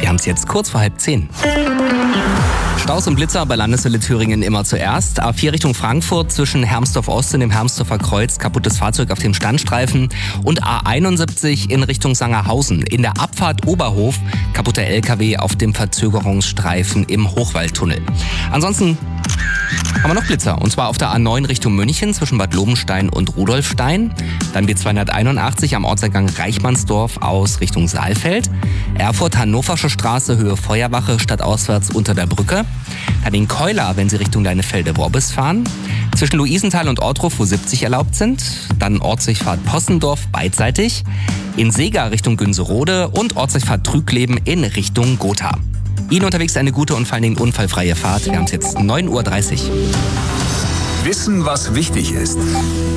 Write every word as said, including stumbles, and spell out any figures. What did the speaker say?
Wir haben es jetzt kurz vor halb zehn. Staus und Blitzer bei Landeswelle Thüringen immer zuerst. A vier Richtung Frankfurt zwischen Hermsdorf Ost und dem Hermsdorfer Kreuz, kaputtes Fahrzeug auf dem Standstreifen. Und A einundsiebzig in Richtung Sangerhausen. In der Abfahrt Oberhof, kaputter L K W auf dem Verzögerungsstreifen im Hochwaldtunnel. Ansonsten haben wir noch Blitzer, und zwar auf der A neun Richtung München zwischen Bad Lobenstein und Rudolfstein. Dann B zweihunderteinundachtzig am Ortseingang Reichmannsdorf aus Richtung Saalfeld. Erfurt-Hannoversche Straße, Höhe Feuerwache, stadtauswärts unter der Brücke. Dann den Keuler, wenn Sie Richtung Leinefelde-Worbis fahren. Zwischen Luisenthal und Ortruf, wo siebzig erlaubt sind. Dann Ortsdurchfahrt Possendorf beidseitig. In Seegar Richtung Günserode und Ortsdurchfahrt Trügleben in Richtung Gotha. Ihnen unterwegs eine gute und vor allen Dingen unfallfreie Fahrt. Wir haben es jetzt neun Uhr dreißig. Wissen, was wichtig ist.